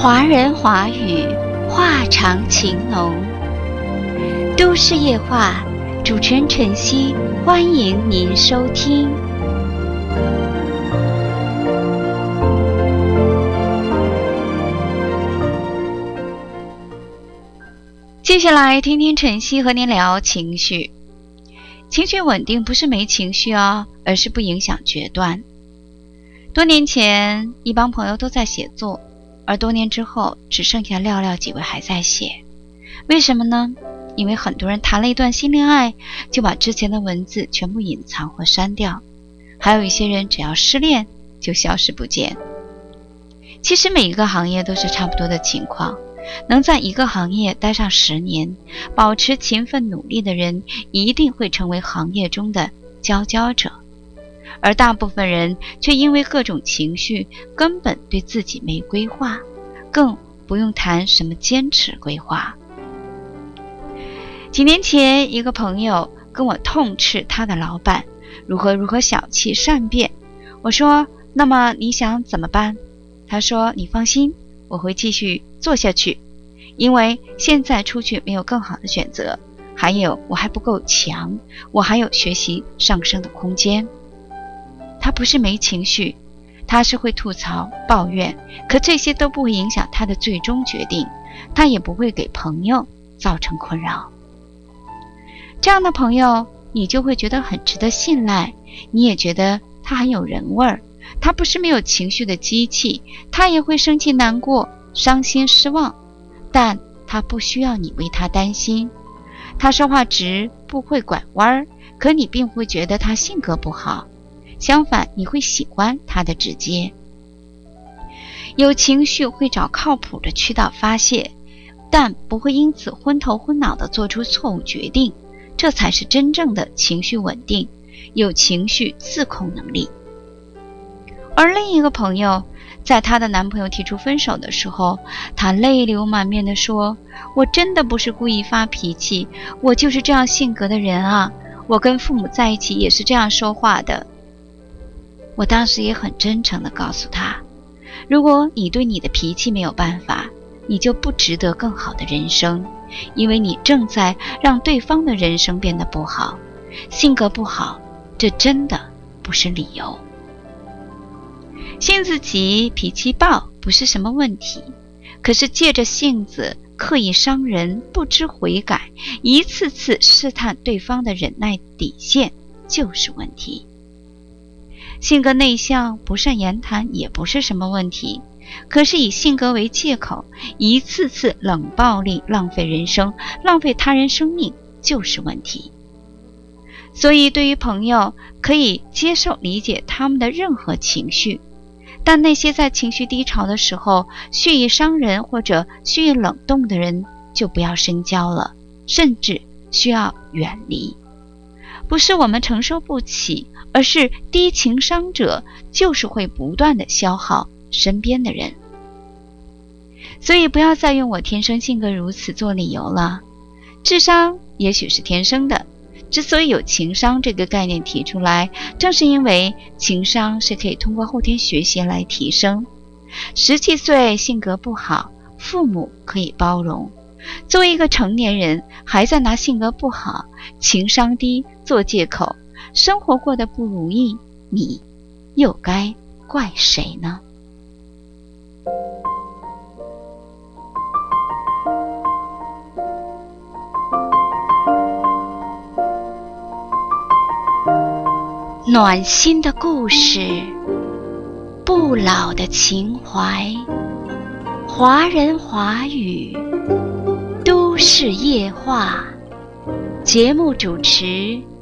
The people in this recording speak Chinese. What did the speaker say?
华人华语，话长情浓。都市夜话，主持人晨曦，欢迎您收听。接下来听听晨曦和您聊情绪。情绪稳定不是没情绪哦，而是不影响决断。多年前，一帮朋友都在写作，而多年之后，只剩下寥寥几位还在写。为什么呢？因为很多人谈了一段新恋爱，就把之前的文字全部隐藏或删掉，还有一些人只要失恋就消失不见。其实每一个行业都是差不多的情况，能在一个行业待上10年，保持勤奋努力的人一定会成为行业中的佼佼者，而大部分人却因为各种情绪根本对自己没规划，更不用谈什么坚持规划。几年前，一个朋友跟我痛斥他的老板如何小气善变。我说，那么你想怎么办？他说，你放心，我会继续做下去，因为现在出去没有更好的选择，还有我还不够强，我还有学习上升的空间。他不是没情绪，他是会吐槽抱怨，可这些都不会影响他的最终决定，他也不会给朋友造成困扰。这样的朋友，你就会觉得很值得信赖，你也觉得他很有人味儿，他不是没有情绪的机器，他也会生气难过伤心失望，但他不需要你为他担心。他说话直，不会拐弯，可你并不会觉得他性格不好，相反你会喜欢他的直接。有情绪会找靠谱的渠道发泄，但不会因此昏头昏脑地做出错误决定，这才是真正的情绪稳定，有情绪自控能力。而另一个朋友，在她的男朋友提出分手的时候，她泪流满面地说，我真的不是故意发脾气，我就是这样性格的人啊，我跟父母在一起也是这样说话的。我当时也很真诚地告诉她，如果你对你的脾气没有办法，你就不值得更好的人生，因为你正在让对方的人生变得不好。性格不好，这真的不是理由。性子急脾气暴不是什么问题，可是借着性子刻意伤人，不知悔改，一次次试探对方的忍耐底线就是问题。性格内向不善言谈也不是什么问题，可是以性格为借口，一次次冷暴力浪费人生，浪费他人生命就是问题。所以对于朋友，可以接受理解他们的任何情绪，但那些在情绪低潮的时候蓄意伤人或者蓄意冷冻的人，就不要深交了，甚至需要远离。不是我们承受不起，而是低情商者就是会不断的消耗身边的人。所以不要再用我天生性格如此做理由了。智商也许是天生的，之所以有情商这个概念提出来，正是因为情商是可以通过后天学习来提升。10几岁性格不好，父母可以包容。作为一个成年人，还在拿性格不好、情商低做借口，生活过得不如意，你又该怪谁呢？暖心的故事，不老的情怀，华人华语，都市夜话。节目主持